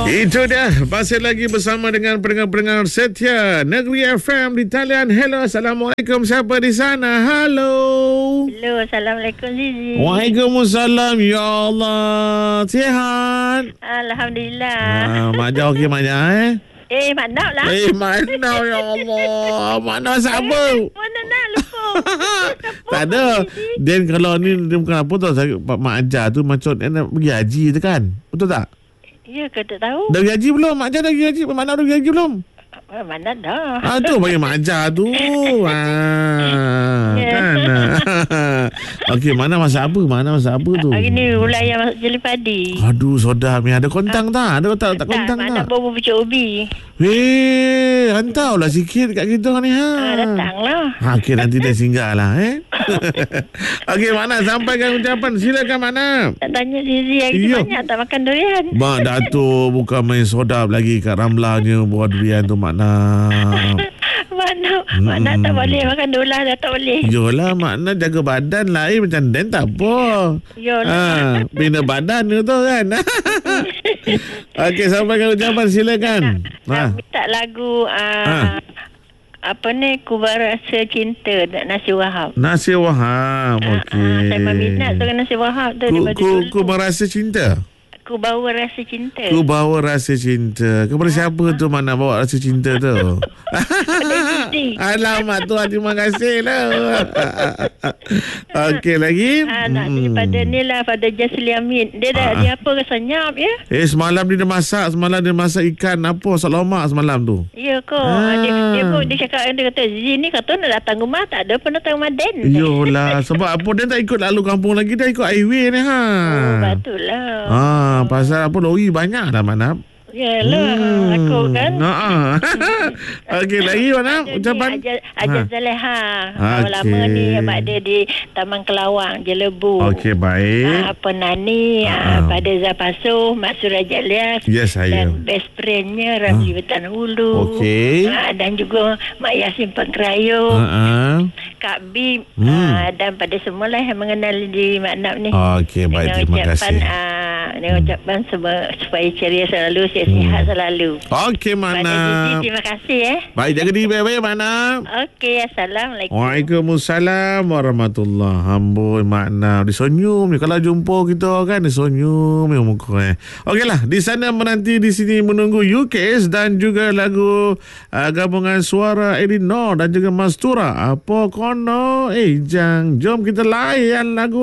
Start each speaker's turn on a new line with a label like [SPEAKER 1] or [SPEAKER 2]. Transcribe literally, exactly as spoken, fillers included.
[SPEAKER 1] Itu dia. Masih lagi bersama dengan pendengar-pendengar setia Negeri F M di talian. Hello, Assalamualaikum. Siapa di sana? Halo.
[SPEAKER 2] Hello, Assalamualaikum Zizi.
[SPEAKER 1] Waalaikumsalam. Ya Allah. Sihat?
[SPEAKER 2] Alhamdulillah.
[SPEAKER 1] Ah, Mak Jah okey Mak Jah eh?
[SPEAKER 2] Eh, Mak Nak lah.
[SPEAKER 1] Eh, Mak Jah, ya Allah. Mak Jah siapa?
[SPEAKER 2] Eh, mana nak lupa.
[SPEAKER 1] Tak ada. Dan kalau ni dia bukan apa tau. Saya, Mak Jah tu macam dia nak pergi haji tu kan? Betul tak?
[SPEAKER 2] Ya ke tak tahu?
[SPEAKER 1] Dah pergi haji belum? Mak Jah dah pergi haji? Mak Jah dah pergi haji belum?
[SPEAKER 2] Ah, mana dah.
[SPEAKER 1] Ah tu bagi Mak Jah tu. Ah,
[SPEAKER 2] Ya.
[SPEAKER 1] kan. Okey, mana masak apa? Mana masak apa tu?
[SPEAKER 2] Hari ni ulaya masuk jeli padi.
[SPEAKER 1] Aduh, sodah ni ada kontang tak? Ada tak tak kontang
[SPEAKER 2] tak?
[SPEAKER 1] tak?
[SPEAKER 2] Mana bawa pucuk ubi.
[SPEAKER 1] Eh, hantarlah sikit kat kita ni ha.
[SPEAKER 2] Ah, datanglah.
[SPEAKER 1] Ha, okey nanti dia singgah lah eh. Okey, Mana sampaikan ucapan. Silakan Mana.
[SPEAKER 2] Tak tanya Zizi hari ni
[SPEAKER 1] Iyo.
[SPEAKER 2] banyak tak makan durian.
[SPEAKER 1] Mak Datuk bukan main sodap lagi kat Ramlahnya buat durian tu Mak Nak.
[SPEAKER 2] Mana? Mak Nak tak boleh makan dolah dah tak boleh.
[SPEAKER 1] Yolah, makna jaga badan lain macam Dan tak apa.
[SPEAKER 2] Yolah.
[SPEAKER 1] Ha, bina badan tu kan. Okey, sampaikan ucapan silakan.
[SPEAKER 2] Nak minta lagu ah,
[SPEAKER 1] Ha.
[SPEAKER 2] apa ni, Ku Berasa Cinta Nasir Wahab.
[SPEAKER 1] Nasir Wahab.
[SPEAKER 2] Ah,
[SPEAKER 1] Okey.
[SPEAKER 2] saya berminat dengan Nasir Wahab tu.
[SPEAKER 1] Ku,
[SPEAKER 2] daripada
[SPEAKER 1] ku,
[SPEAKER 2] dulu.
[SPEAKER 1] ku merasa cinta.
[SPEAKER 2] Ku bawa rasa cinta.
[SPEAKER 1] Ku bawa rasa cinta. Kepada siapa tu Mana bawa rasa cinta tu? Alamak tu, terima kasih lah. Okey lagi.
[SPEAKER 2] Ha, nak hmm. pada ni lah, pada Jasli Amin. Dia dah,
[SPEAKER 1] Ah.
[SPEAKER 2] dia apa ke senyap ya?
[SPEAKER 1] Eh, semalam dia dah masak. Semalam dia masak ikan apa, salamak semalam tu.
[SPEAKER 2] Ya ke?
[SPEAKER 1] Ah.
[SPEAKER 2] Dia, dia pun dia cakap, dia kata Zizi ni kata nak datang rumah tak ada pun datang rumah Den.
[SPEAKER 1] Yolah, sebab apa dia tak ikut lalu kampung lagi, dia ikut highway ni ha.
[SPEAKER 2] Oh, betul lah.
[SPEAKER 1] Ah, pasal apa lori banyak dah Mana.
[SPEAKER 2] Yalah, hmm. aku kan.
[SPEAKER 1] Ha. Okey, lagi Mana ucapan?
[SPEAKER 2] Ajar, ajar
[SPEAKER 1] Ha.
[SPEAKER 2] Zaleha.
[SPEAKER 1] Okey.
[SPEAKER 2] Lama ni abang dia di Taman Kelawang, Jelebu.
[SPEAKER 1] Okey, baik.
[SPEAKER 2] Ah, apa Nani,
[SPEAKER 1] Ah.
[SPEAKER 2] ah. pada Zapasuh, Mak Surajat Lias.
[SPEAKER 1] Yes, saya.
[SPEAKER 2] Dan best friendnya Ramli Betan Hulu.
[SPEAKER 1] Okey.
[SPEAKER 2] Ah, dan juga Mak Yasin Pengkerayu.
[SPEAKER 1] Ha.
[SPEAKER 2] Kak Bim.
[SPEAKER 1] Hmm.
[SPEAKER 2] Ah, dan pada semua lah yang mengenali diri Mak Nap ni.
[SPEAKER 1] Okey, baik,
[SPEAKER 2] Dengan
[SPEAKER 1] terima
[SPEAKER 2] ucapan,
[SPEAKER 1] kasih.
[SPEAKER 2] Ah, dengan ucapan seba- supaya ceria selalu, sihat-sihat selalu.
[SPEAKER 1] Okey,
[SPEAKER 2] Pada
[SPEAKER 1] Mana.
[SPEAKER 2] Zizi, terima kasih eh.
[SPEAKER 1] Baik, jaga diri baik-baik Mana.
[SPEAKER 2] Okey, Assalamualaikum.
[SPEAKER 1] Waalaikumsalam warahmatullahi. Amboi makna dia senyum ni kalau jumpa kita kan, dia senyum yang muka eh. Okeylah, di sana menanti, di sini menunggu U K S dan juga lagu uh, gabungan suara Elinor dan juga Mastura. Apa kono? Eh, jang, jom kita layan lagu